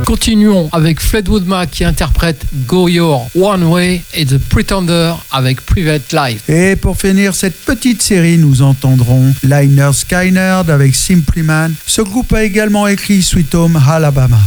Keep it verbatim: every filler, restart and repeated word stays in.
Continuons avec Fleetwood Mac qui interprète Go Your One Way et The Pretender avec Private Life. Et pour finir cette petite série, nous entendrons Lynyrd Skynyrd avec Simply Man. Ce groupe a également écrit Sweet Home Alabama.